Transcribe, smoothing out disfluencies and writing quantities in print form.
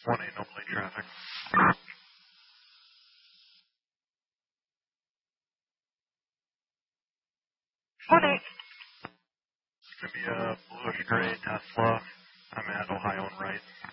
1A no late traffic. Morning. It's going to be a bluish gray Tesla. I'm at Ohio and Wright.